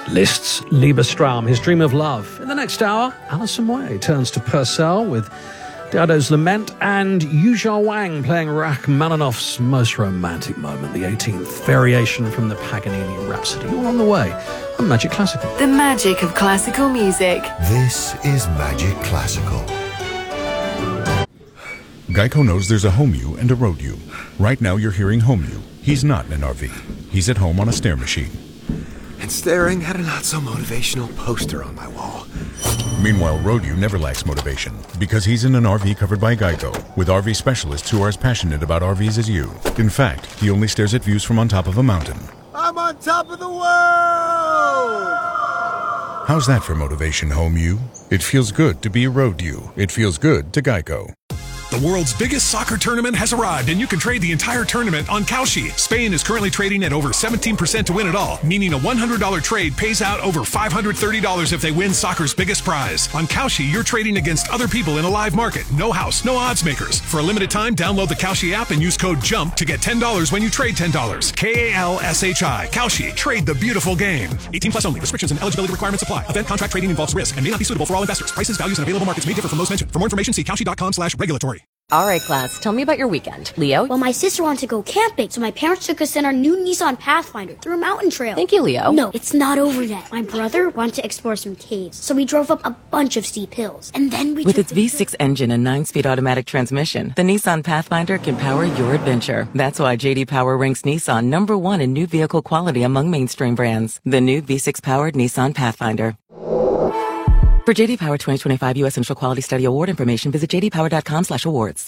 Liszt's Liebestraum, his dream of love. In the next hour, Alison Way turns to Purcell with Diado's Lament and Yuzhou Wang playing Rachmaninoff's most romantic moment, the 18th variation from the Paganini Rhapsody. All on the way on Magic Classical. The magic of classical music. This is Magic Classical. Geico knows there's a home you and a road you. Right now you're hearing home you. He's not in an RV. He's at home on a stair machine. And staring at a not-so-motivational poster on my wall. Meanwhile, road you never lacks motivation because he's in an RV covered by Geico with RV specialists who are as passionate about RVs as you. In fact, he only stares at views from on top of a mountain. I'm on top of the world! How's that for motivation, home you? It feels good to be road you. It feels good to Geico. The world's biggest soccer tournament has arrived, and you can trade the entire tournament on Kalshi. Spain is currently trading at over 17% to win it all, meaning a $100 trade pays out over $530 if they win soccer's biggest prize. On Kalshi, you're trading against other people in a live market. No house, no odds makers. For a limited time, download the Kalshi app and use code JUMP to get $10 when you trade $10. Kalshi. Kalshi. Trade the beautiful game. 18 plus only. Restrictions and eligibility requirements apply. Event contract trading involves risk and may not be suitable for all investors. Prices, values, and available markets may differ from those mentioned. For more information, see kalshi.com/regulatory. All right, class, tell me about your weekend. Leo? Well, my sister wanted to go camping, so my parents took us in our new Nissan Pathfinder through a mountain trail. Thank you, Leo. No, it's not over yet. My brother wanted to explore some caves, so we drove up a bunch of steep hills. And then we With its V6 engine and 9-speed automatic transmission, the Nissan Pathfinder can power your adventure. That's why J.D. Power ranks Nissan #1 in new vehicle quality among mainstream brands. The new V6-powered Nissan Pathfinder. For JD Power 2025 U.S. Initial Quality Study Award information, visit jdpower.com/awards.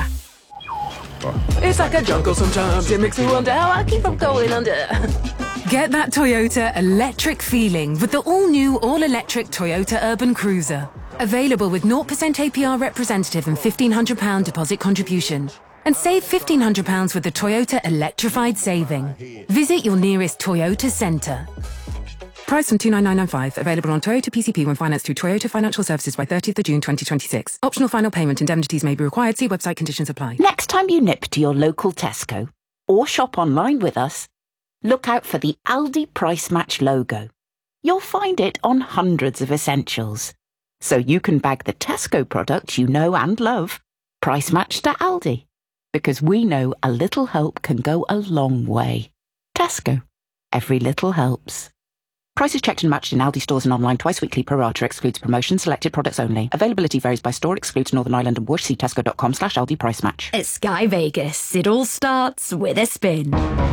It's like a jungle sometimes. It makes me wonder how I keep from going under. Get that Toyota electric feeling with the all-new, all-electric Toyota Urban Cruiser. Available with 0% APR representative and £1,500 deposit contribution. And save £1,500 with the Toyota Electrified Saving. Visit your nearest Toyota centre. Price from $29995. Available on Toyota PCP when financed through Toyota Financial Services by 30th of June 2026. Optional final payment indemnities may be required. See website conditions apply. Next time you nip to your local Tesco or shop online with us, look out for the Aldi Price Match logo. You'll find it on hundreds of essentials. So you can bag the Tesco products you know and love, price matched to Aldi. Because we know a little help can go a long way. Tesco. Every little helps. Prices checked and matched in Aldi stores and online twice weekly. Pro rata excludes promotion. Selected products only. Availability varies by store. Excludes Northern Ireland and Whoosh. See tesco.com/Aldi price match. At Sky Vegas, it all starts with a spin.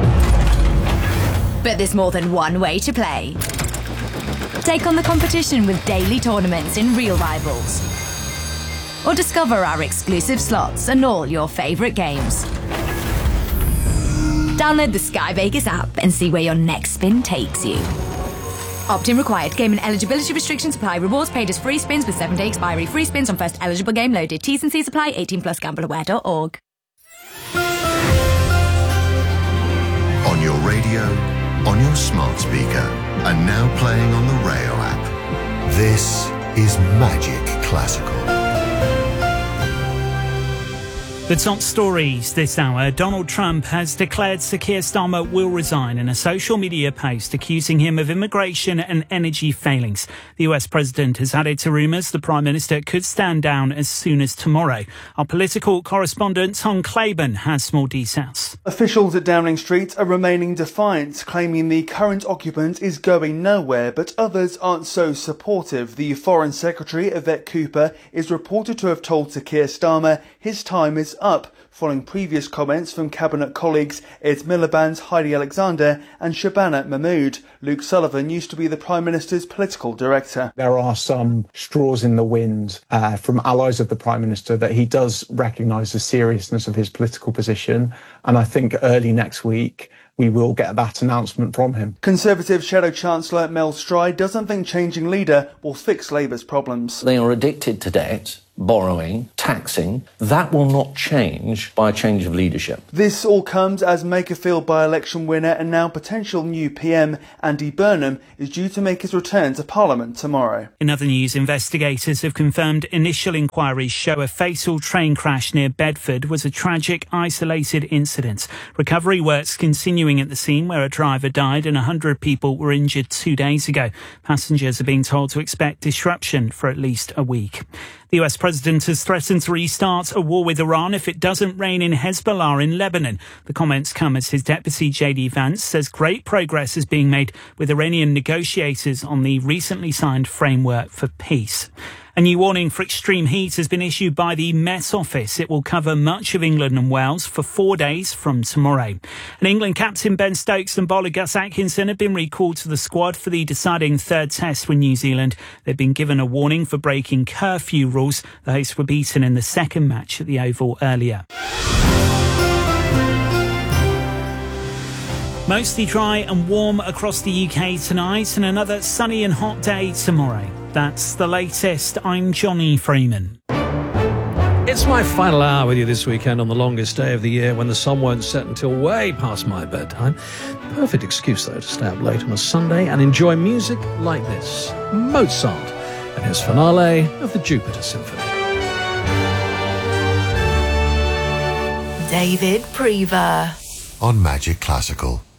But there's more than one way to play. Take on the competition with daily tournaments in Real Rivals. Or discover our exclusive slots and all your favourite games. Download the Sky Vegas app and see where your next spin takes you. Opt-in required. Game and eligibility restrictions apply. Rewards paid as free spins with 7-day expiry. Free spins on first eligible game loaded. T's and C's apply. 18 plus gambleaware.org. On your radio, on your smart speaker, and now playing on the Rayo app. This is Magic Classical. The top stories this hour. Donald Trump has declared Sir Keir Starmer will resign in a social media post accusing him of immigration and energy failings. The US president has added to rumours the Prime Minister could stand down as soon as tomorrow. Our political correspondent Tom Claiborne has more details. Officials at Downing Street are remaining defiant, claiming the current occupant is going nowhere, but others aren't so supportive. The Foreign Secretary, Yvette Cooper, is reported to have told Sir Keir Starmer his time is up, following previous comments from Cabinet colleagues Ed Miliband, Heidi Alexander and Shabana Mahmood. Luke Sullivan used to be the Prime Minister's political director. There are some straws in the wind from allies of the Prime Minister that he does recognise the seriousness of his political position, and I think early next week we will get that announcement from him. Conservative Shadow Chancellor Mel Stride doesn't think changing leader will fix Labour's problems. They are addicted to debt. borrowing, taxing, that will not change by a change of leadership. This all comes as Makerfield by-election winner and now potential new PM Andy Burnham is due to make his return to Parliament tomorrow. In other news, investigators have confirmed initial inquiries show a fatal train crash near Bedford was a tragic, isolated incident. Recovery works continuing at the scene where a driver died and 100 people were injured 2 days ago. Passengers are being told to expect disruption for at least a week. The US president has threatened to restart a war with Iran if it doesn't rein in Hezbollah in Lebanon. The comments come as his deputy JD Vance says great progress is being made with Iranian negotiators on the recently signed framework for peace. A new warning for extreme heat has been issued by the Met Office. It will cover much of England and Wales for 4 days from tomorrow. And England captain Ben Stokes and bowler Gus Atkinson have been recalled to the squad for the deciding third test with New Zealand. They've been given a warning for breaking curfew rules. The hosts were beaten in the second match at the Oval earlier. Mostly dry and warm across the UK tonight and another sunny and hot day tomorrow. That's the latest. I'm Johnny Freeman. It's my final hour with you this weekend on the longest day of the year when the sun won't set until way past my bedtime. Perfect excuse, though, to stay up late on a Sunday and enjoy music like this. Mozart and his finale of the Jupiter Symphony. David Prever on Magic Classical.